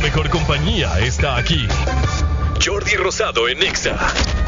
mejor compañía está aquí. Jordi Rosado en Exa.